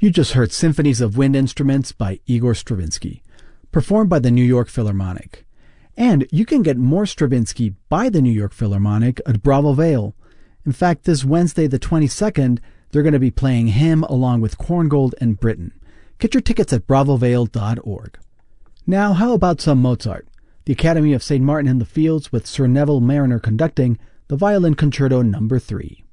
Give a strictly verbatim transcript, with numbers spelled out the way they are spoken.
You just heard Symphonies of Wind Instruments by Igor Stravinsky, performed by the New York Philharmonic. And you can get more Stravinsky by the New York Philharmonic at Bravo Vale. In fact, this Wednesday the twenty-second, they're going to be playing him along with Korngold and Britten. Get your tickets at bravo vale dot org. Now, how about some Mozart? The Academy of Saint Martin in the Fields with Sir Neville Mariner conducting the Violin Concerto number three.